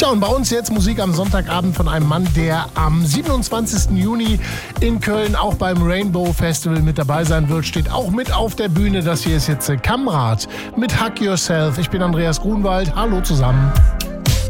Tja, und bei uns jetzt Musik am Sonntagabend von einem Mann, der am 27. Juni in Köln auch beim Rainbow Festival mit dabei sein wird. Steht auch mit auf der Bühne. Das hier ist jetzt Kamrat mit Hug Yourself. Ich bin Andreas Grunwald. Hallo zusammen.